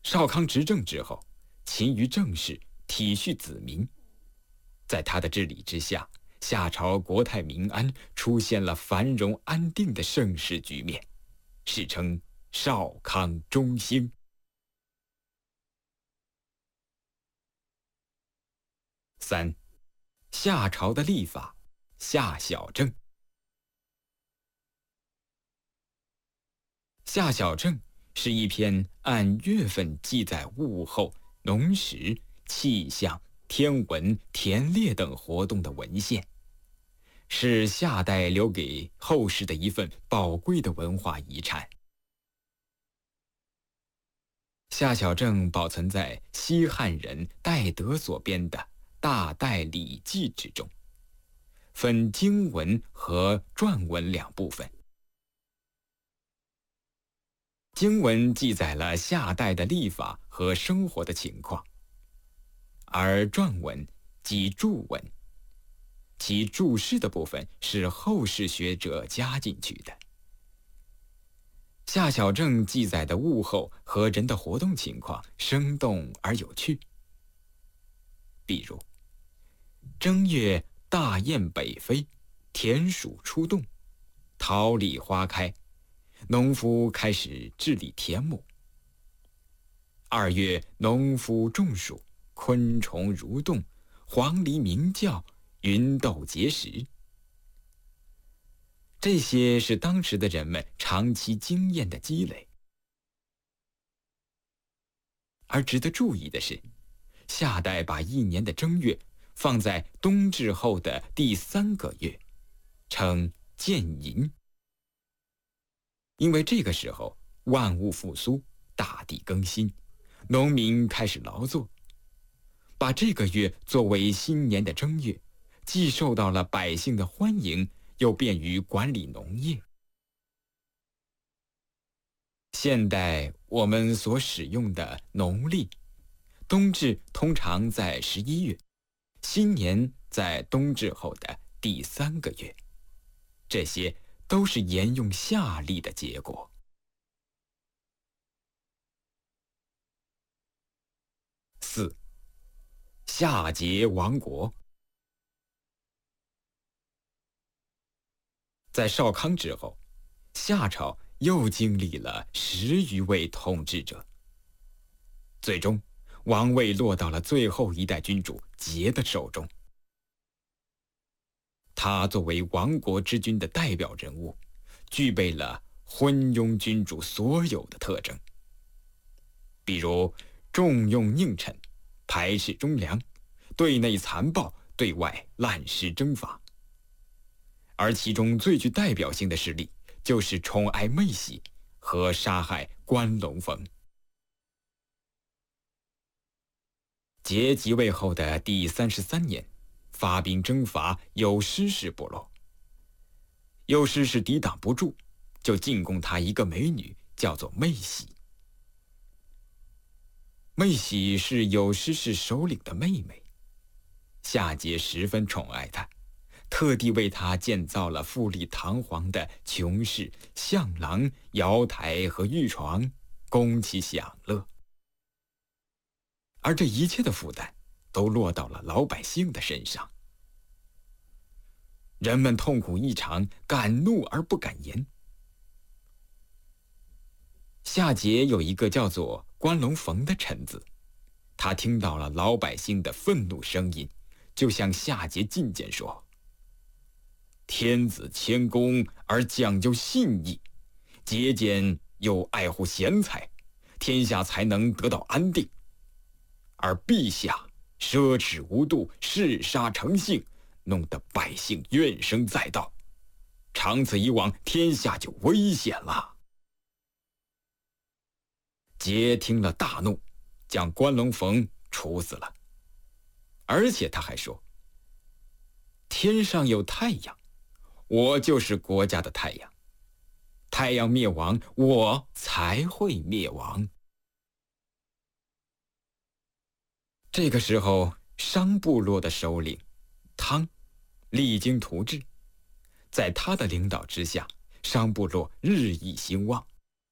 少康执政之后，勤于政事，体恤子民。在他的治理之下，夏朝国泰民安，出现了繁荣安定的盛世局面，史称少康中兴。3. 夏朝的历法，夏小正。夏小正是一篇按月份记载物候、农时、气象、天文、田猎等活动的文献，是夏代留给后世的一份宝贵的文化遗产。夏小正保存在西汉人戴德所编的《大代礼记》之中，分经文和篆文两部分。经文记载了夏代的历法和生活的情况，而篆文即注文，其注释的部分是后世学者加进去的。夏小正记载的物候和人的活动情况生动而有趣。比如，正月大雁北飞，田鼠出动，桃李花开，农夫开始治理田亩。2月，农夫种黍，昆虫蠕动，黄鹂鸣叫，芸豆结实。这些是当时的人们长期经验的积累。而值得注意的是，夏代把一年的正月放在冬至后的第3个月，称建寅。因为这个时候万物复苏，大地更新，农民开始劳作，把这个月作为新年的正月，既受到了百姓的欢迎，又便于管理农业。现代我们所使用的农历，冬至通常在11月，新年在冬至后的第3个月，这些都是沿用夏历的结果。4. 夏桀亡国。在少康之后，夏朝又经历了10余位统治者，最终王位落到了最后一代君主桀的手中。他作为亡国之君的代表人物，具备了昏庸君主所有的特征，比如重用佞臣，排斥忠良，对内残暴，对外滥施征伐。而其中最具代表性的事例，就是宠爱妹喜和杀害关龙逢。桀即位后的第33年，发兵征伐有师氏部落。有师氏抵挡不住，就进贡他一个美女，叫做妹喜。妹喜是有师氏首领的妹妹，夏桀十分宠爱她，特地为她建造了富丽堂皇的琼室、象廊、瑶台和御床，供其享乐。而这一切的负担都落到了老百姓的身上，人们痛苦异常，敢怒而不敢言。夏桀有一个叫做关龙逢的臣子，他听到了老百姓的愤怒声音，就向夏桀进谏说：天子谦恭而讲究信义，节俭又爱护贤才，天下才能得到安定。而陛下奢侈无度，嗜杀成性，弄得百姓怨声载道，长此以往，天下就危险了。桀听了大怒，将关龙逢处死了。而且他还说：天上有太阳，我就是国家的太阳，太阳灭亡，我才会灭亡。这个时候，商部落的首领汤励精图治，在他的领导之下，商部落日益兴旺，